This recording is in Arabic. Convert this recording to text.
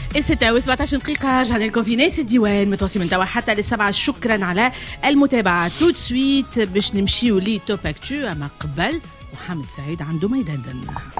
الستة و17 دقيقة رجعنا لكم في ناس الديوان متواصلين من توا حتى للسبعة. شكرا على المتابعة. تو سويت باش نمشيو لي توب اكتو، اما قبل محمد سعيد عنده ما يدندن.